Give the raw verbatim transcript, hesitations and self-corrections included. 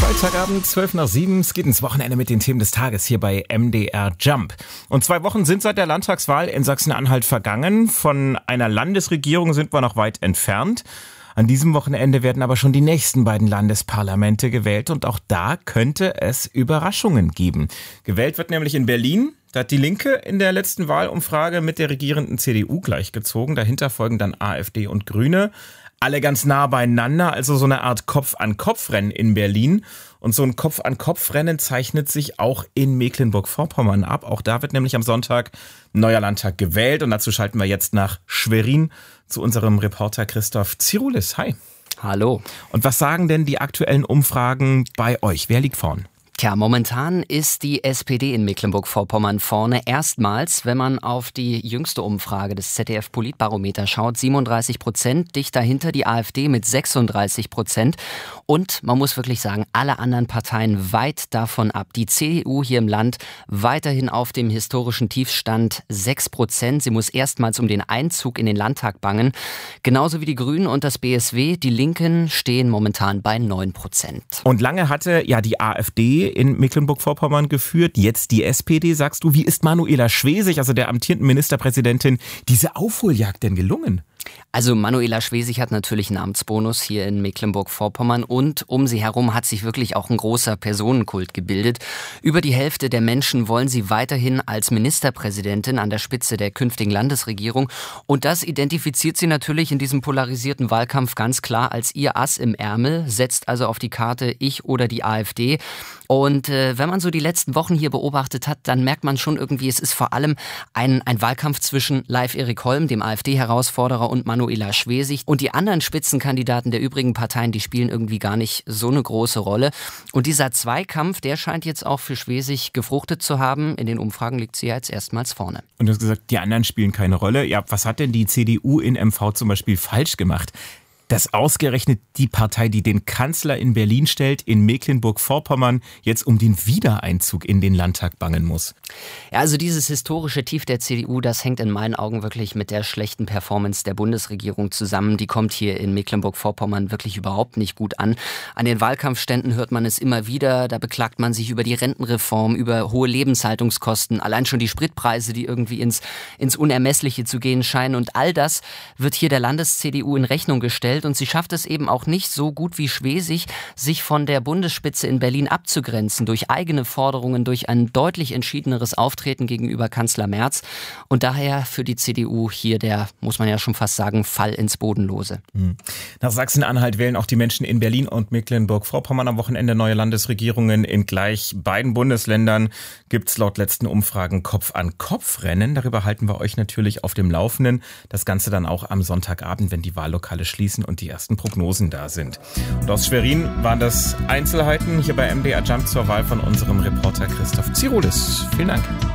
Freitagabend, zwölf nach sieben. Es geht ins Wochenende mit den Themen des Tages hier bei M D R Jump. Und zwei Wochen sind seit der Landtagswahl in Sachsen-Anhalt vergangen. Von einer Landesregierung sind wir noch weit entfernt. An diesem Wochenende werden aber schon die nächsten beiden Landesparlamente gewählt. Und auch da könnte es Überraschungen geben. Gewählt wird nämlich in Berlin. Da hat die Linke in der letzten Wahlumfrage mit der regierenden C D U gleichgezogen. Dahinter folgen dann AfD und Grüne. Alle ganz nah beieinander, also so eine Art Kopf-an-Kopf-Rennen in Berlin. Und so ein Kopf-an-Kopf-Rennen zeichnet sich auch in Mecklenburg-Vorpommern ab. Auch da wird nämlich am Sonntag ein neuer Landtag gewählt. Und dazu schalten wir jetzt nach Schwerin zu unserem Reporter Christoph Tsiroulis. Hi. Hallo. Und was sagen denn die aktuellen Umfragen bei euch? Wer liegt vorn? Tja, momentan ist die S P D in Mecklenburg-Vorpommern vorne. Erstmals, wenn man auf die jüngste Umfrage des Z D F-Politbarometer schaut, siebenunddreißig Prozent, dicht dahinter die AfD mit sechsunddreißig Prozent. Und man muss wirklich sagen, alle anderen Parteien weit davon ab. Die C D U hier im Land weiterhin auf dem historischen Tiefstand sechs Prozent. Sie muss erstmals um den Einzug in den Landtag bangen. Genauso wie die Grünen und das B S W. Die Linken stehen momentan bei neun Prozent. Und lange hatte ja die AfD in Mecklenburg-Vorpommern geführt, jetzt die S P D, sagst du. Wie ist Manuela Schwesig, also der amtierenden Ministerpräsidentin, diese Aufholjagd denn gelungen? Also Manuela Schwesig hat natürlich einen Amtsbonus hier in Mecklenburg-Vorpommern und um sie herum hat sich wirklich auch ein großer Personenkult gebildet. Über die Hälfte der Menschen wollen sie weiterhin als Ministerpräsidentin an der Spitze der künftigen Landesregierung und das identifiziert sie natürlich in diesem polarisierten Wahlkampf ganz klar als ihr Ass im Ärmel, setzt also auf die Karte ich oder die AfD. Und äh, wenn man so die letzten Wochen hier beobachtet hat, dann merkt man schon irgendwie, es ist vor allem ein, ein Wahlkampf zwischen Leif Erik Holm, dem AfD-Herausforderer, und Manuela Schwesig. Und die anderen Spitzenkandidaten der übrigen Parteien, die spielen irgendwie gar nicht so eine große Rolle. Und dieser Zweikampf, der scheint jetzt auch für Schwesig gefruchtet zu haben. In den Umfragen liegt sie ja jetzt erstmals vorne. Und du hast gesagt, die anderen spielen keine Rolle. Ja, was hat denn die C D U in M V zum Beispiel falsch gemacht, dass ausgerechnet die Partei, die den Kanzler in Berlin stellt, in Mecklenburg-Vorpommern jetzt um den Wiedereinzug in den Landtag bangen muss? Ja, also dieses historische Tief der C D U, das hängt in meinen Augen wirklich mit der schlechten Performance der Bundesregierung zusammen. Die kommt hier in Mecklenburg-Vorpommern wirklich überhaupt nicht gut an. An den Wahlkampfständen hört man es immer wieder. Da beklagt man sich über die Rentenreform, über hohe Lebenshaltungskosten, allein schon die Spritpreise, die irgendwie ins, ins Unermessliche zu gehen scheinen. Und all das wird hier der Landes-C D U in Rechnung gestellt. Und sie schafft es eben auch nicht so gut wie Schwesig, sich von der Bundesspitze in Berlin abzugrenzen durch eigene Forderungen, durch ein deutlich entschiedeneres Auftreten gegenüber Kanzler Merz. Und daher für die C D U hier der, muss man ja schon fast sagen, Fall ins Bodenlose. Nach Sachsen-Anhalt wählen auch die Menschen in Berlin und Mecklenburg-Vorpommern am Wochenende neue Landesregierungen. In gleich beiden Bundesländern gibt es laut letzten Umfragen Kopf-an-Kopf-Rennen. Darüber halten wir euch natürlich auf dem Laufenden. Das Ganze dann auch am Sonntagabend, wenn die Wahllokale schließen und die ersten Prognosen da sind. Und aus Schwerin waren das Einzelheiten hier bei M D R Jump zur Wahl von unserem Reporter Christoph Tsiroulis. Vielen Dank.